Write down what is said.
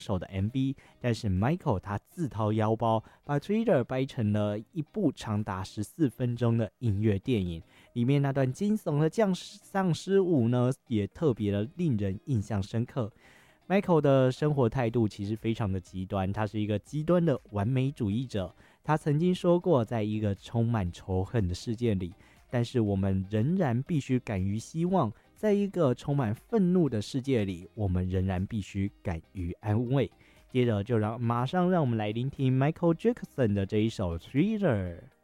手的 MV， 但是 Michael 他自掏腰包，把 Thriller 掰成了一部长达14分钟的音乐电影。里面那段惊悚的丧尸舞呢，也特别的令人印象深刻。Michael 的生活态度其实非常的极端，他是一个极端的完美主义者。他曾经说过，在一个充满仇恨的世界里，但是我们仍然必须敢于希望，在一个充满愤怒的世界里，我们仍然必须敢于安慰。接着就马上让我们来聆听 Michael Jackson 的这一首 Thriller。